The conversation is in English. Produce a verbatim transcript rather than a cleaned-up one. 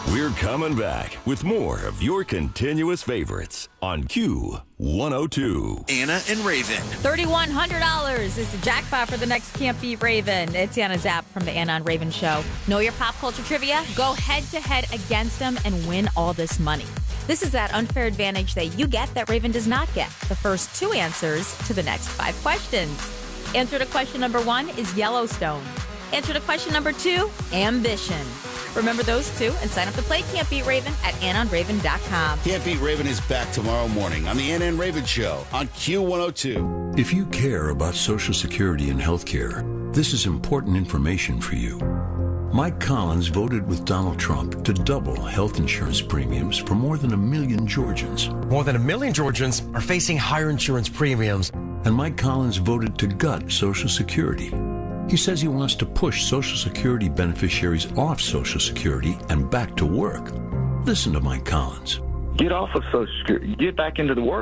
We're coming back with more of your continuous favorites on Q one oh two. Anna and Raven. three thousand one hundred dollars is the jackpot for the next Can't Beat Raven. It's Anna Zapp from the Anna and Raven Show. Know your pop culture trivia? Go head-to-head against them and win all this money. This is that unfair advantage that you get that Raven does not get. The first two answers to the next five questions. Answer to question number one is Yellowstone. Answer to question number two, ambition. Remember those two and sign up to play Can't Beat Raven at anna and raven dot com. Can't Beat Raven is back tomorrow morning on the Anna and Raven Show on Q one oh two. If you care about Social Security and health care, this is important information for you. Mike Collins voted with Donald Trump to double health insurance premiums for more than a million Georgians. More than a million Georgians are facing higher insurance premiums. And Mike Collins voted to gut Social Security. He says he wants to push Social Security beneficiaries off Social Security and back to work. Listen to Mike Collins. Get off of Social Security. Get back into the work.